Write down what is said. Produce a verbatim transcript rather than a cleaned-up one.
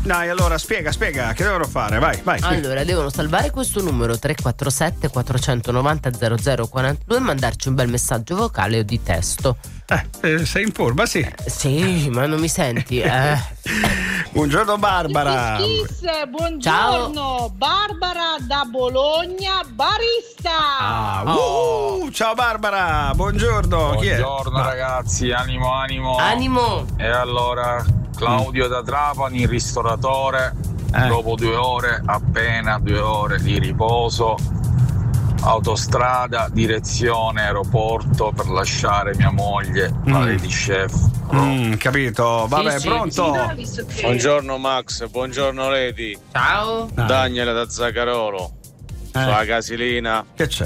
Dai, allora spiega, spiega, che devono fare? Vai, vai. Allora, devono salvare questo numero tre quattro sette quattro nove zero zero zero quattro due e mandarci un bel messaggio vocale o di testo. Eh, eh, sei in forma, sì. Eh, sì, ma non mi senti? Eh. Buongiorno Barbara. Kiss, kiss, buongiorno. Ciao. Barbara da Bologna, barista. Ah, uh, ciao Barbara, buongiorno. Chi è? Buongiorno ragazzi, animo animo. Animo. E allora Claudio da Trapani, ristoratore, Eh. dopo due ore, appena due ore di riposo, autostrada, direzione aeroporto per lasciare mia moglie, la Mm. Lady Chef. Mm, capito, vabbè, Sì, sì, pronto? Buongiorno Max, buongiorno Lady. Ciao. Dai. Daniele da Zaccarolo. Eh. Sulla casilina. Che c'è?